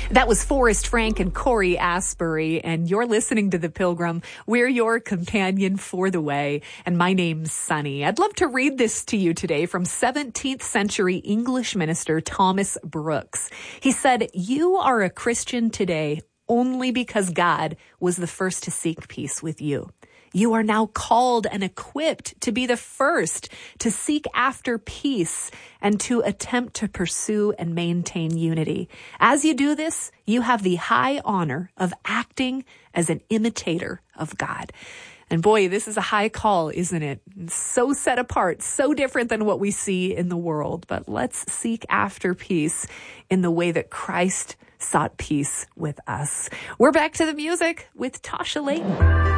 That was Forrest Frank and Corey Asbury, and you're listening to The Pilgrim. We're your companion for the way, and my name's Sunny. I'd love to read this to you today from 17th century English minister Thomas Brooks. He said, "You are a Christian today only because God was the first to seek peace with you. You are now called and equipped to be the first to seek after peace and to attempt to pursue and maintain unity. As you do this, you have the high honor of acting as an imitator of God." And boy, this is a high call, isn't it? So set apart, so different than what we see in the world. But let's seek after peace in the way that Christ sought peace with us. We're back to the music with Tasha Layton.